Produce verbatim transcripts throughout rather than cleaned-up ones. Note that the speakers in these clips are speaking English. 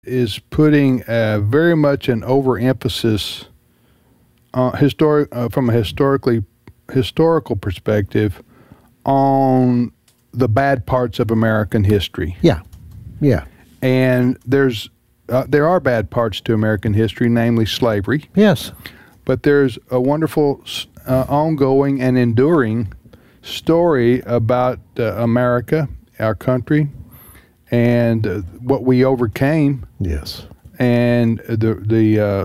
is putting uh, very much an overemphasis uh, historic uh, from a historically historical perspective on the bad parts of American history. Yeah, yeah. And there's uh, there are bad parts to American history, namely slavery. Yes. But there's a wonderful, uh, ongoing and enduring story about uh, America, our country, and uh, what we overcame. Yes. And the the uh,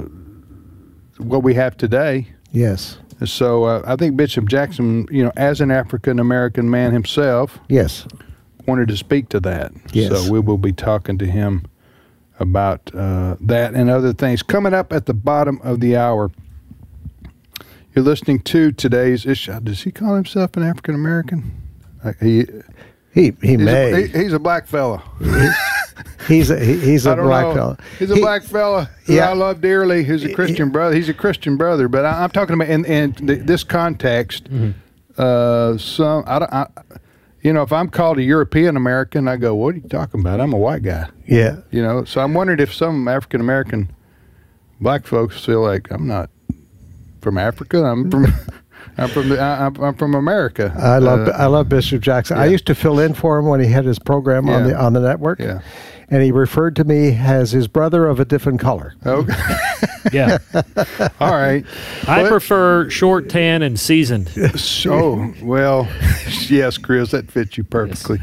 what we have today. Yes. So uh, I think Bishop Jackson, you know, as an African American man himself, yes, wanted to speak to that. Yes. So we will be talking to him about uh, that and other things. Coming up at the bottom of the hour, you're listening to today's issue. Does he call himself an African American? Like he he he he's may. A, he, he's a black fella. He's a he, he's a I don't black know. fella. He's a he, black fella who yeah. I love dearly. Who's a Christian he, brother. He's a Christian brother. But I, I'm talking about in, in th- this context. Mm-hmm. Uh, some I, don't, I, you know, if I'm called a European American, I go, "What are you talking about? I'm a white guy." Yeah. You know, so I'm wondering if some African American black folks feel like I'm not from Africa. I'm from. I'm from the, I, I'm from America. I love uh, I love Bishop Jackson. Yeah. I used to fill in for him when he had his program yeah. on the on the network. Yeah. And he referred to me as his brother of a different color. Okay. Yeah. All right. I But, prefer short, tan, and seasoned. So, well, yes, Chris, that fits you perfectly.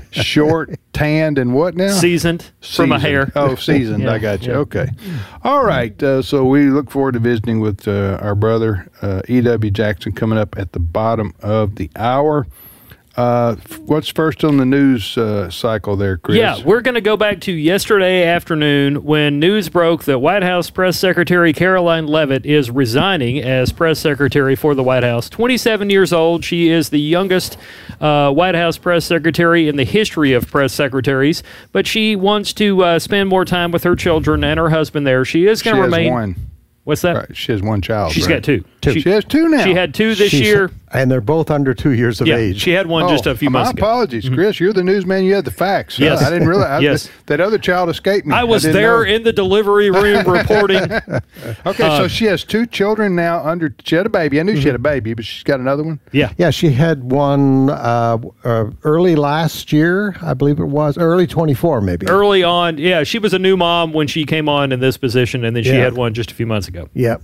Short, tanned, and what now? Seasoned, from a hair. Oh, seasoned. Yeah, I got you. yeah. Okay. All right. Uh, so we look forward to visiting with uh, our brother, uh, E W. Jackson, coming up at the bottom of the hour. Uh, what's first on the news uh, cycle there, Chris? Yeah, we're going to go back to yesterday afternoon when news broke that White House Press Secretary Karoline Leavitt is resigning as press secretary for the White House. twenty-seven years old. She is the youngest uh, White House press secretary in the history of press secretaries, but she wants to uh, spend more time with her children and her husband there. She is going to remain. She has one. What's that? Right. She has one child. She's right? got two. Two. She, she has two now. She had two this She's, year. And they're both under two years of yeah, age. she had one oh, just a few months my ago. apologies, Mm-hmm. Chris. You're the newsman. You had the facts. Yes. I, I didn't realize. Yes. I, that other child escaped me. I was I there know. in the delivery room reporting. Okay, Uh, so she has two children now under. She had a baby. I knew Mm-hmm. she had a baby, but she's got another one. Yeah. Yeah, she had one uh, uh, early last year, I believe it was. Early twenty-four, maybe. Early on, yeah, she was a new mom when she came on in this position, and then she Yeah. had one just a few months ago. Yeah.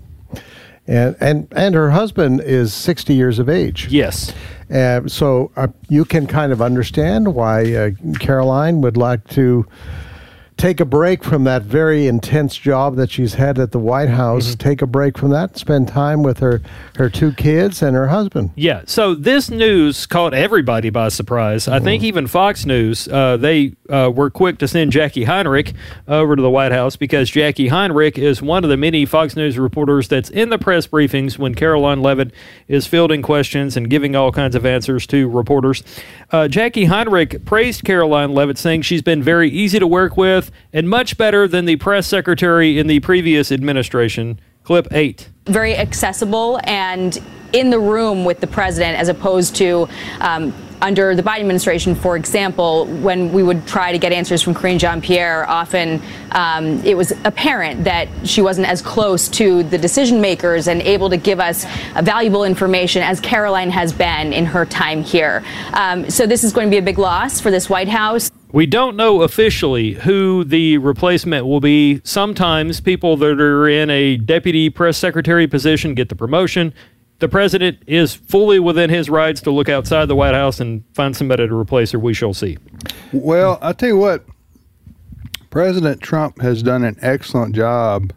And, and and her husband is sixty years of age. Yes. Uh, so uh, you can kind of understand why uh, Karoline would like to take a break from that very intense job that she's had at the White House, mm-hmm. take a break from that, spend time with her, her two kids and her husband. Yeah, so this news caught everybody by surprise. I mm-hmm. think even Fox News, uh, they uh, were quick to send Jackie Heinrich over to the White House because Jackie Heinrich is one of the many Fox News reporters that's in the press briefings when Karoline Leavitt is fielding questions and giving all kinds of answers to reporters. Uh, Jackie Heinrich praised Karoline Leavitt, saying she's been very easy to work with and much better than the press secretary in the previous administration. Clip eight. Very accessible and in the room with the president, as opposed to um, under the Biden administration, for example, when we would try to get answers from Karine Jean-Pierre, often um, it was apparent that she wasn't as close to the decision makers and able to give us uh, valuable information as Karoline has been in her time here. Um, so this is going to be a big loss for this White House. We don't know officially who the replacement will be. Sometimes people that are in a deputy press secretary position get the promotion. The president is fully within his rights to look outside the White House and find somebody to replace her. We shall see. Well, I'll tell you what, President Trump has done an excellent job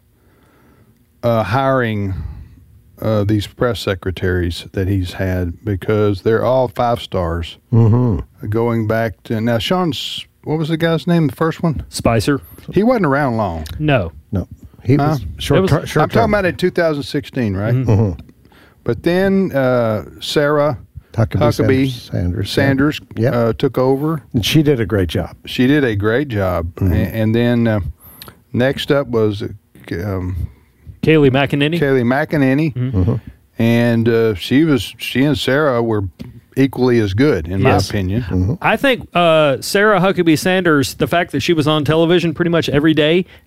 uh, hiring uh, these press secretaries that he's had because they're all five stars. Mm-hmm. Going back to, now Sean's, what was the guy's name, the first one? Spicer. He wasn't around long. No. No. He was Huh? short, was- ter- short I'm talking term. about in two thousand sixteen, right? Mm-hmm. Mhm. But then uh, Sarah Huckabee, Huckabee Sanders, Sanders, Sanders Yep. uh, took over. And she did a great job. She did a great job. Mm-hmm. And, and then uh, next up was uh, um, Kayleigh McEnany. Kayleigh McEnany. Mm-hmm. And uh, she was she and Sarah were equally as good, in Yes. my opinion. Mm-hmm. I think uh, Sarah Huckabee Sanders, the fact that she was on television pretty much every day